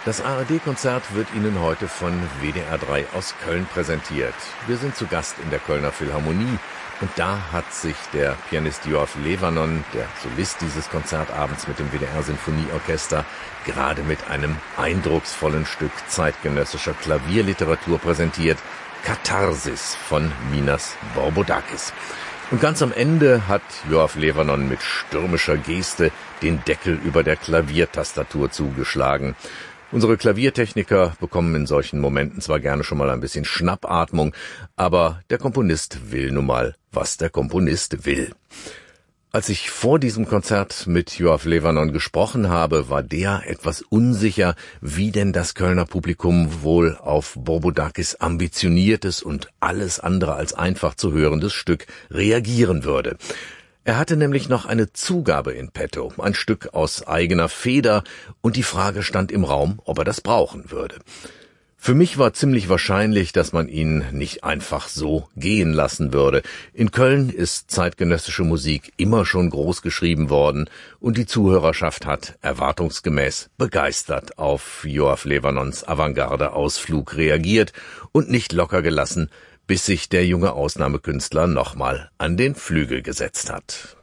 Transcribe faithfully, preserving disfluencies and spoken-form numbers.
Das A R D-Konzert wird Ihnen heute von W D R drei aus Köln präsentiert. Wir sind zu Gast in der Kölner Philharmonie und da hat sich der Pianist Yoav Levanon, der Solist dieses Konzertabends mit dem W D R-Sinfonieorchester, gerade mit einem eindrucksvollen Stück zeitgenössischer Klavierliteratur präsentiert, Katharsis von Minas Borbodakis. Und ganz am Ende hat Yoav Levanon mit stürmischer Geste den Deckel über der Klaviertastatur zugeschlagen. Unsere Klaviertechniker bekommen in solchen Momenten zwar gerne schon mal ein bisschen Schnappatmung, aber der Komponist will nun mal, was der Komponist will. Als ich vor diesem Konzert mit Yoav Levanon gesprochen habe, war der etwas unsicher, wie denn das Kölner Publikum wohl auf Borbodakis ambitioniertes und alles andere als einfach zu hörendes Stück reagieren würde. Er hatte nämlich noch eine Zugabe in petto, ein Stück aus eigener Feder, und die Frage stand im Raum, ob er das brauchen würde. Für mich war ziemlich wahrscheinlich, dass man ihn nicht einfach so gehen lassen würde. In Köln ist zeitgenössische Musik immer schon groß geschrieben worden und die Zuhörerschaft hat erwartungsgemäß begeistert auf Yoav Levanons Avantgarde-Ausflug reagiert und nicht locker gelassen, bis sich der junge Ausnahmekünstler nochmal an den Flügel gesetzt hat.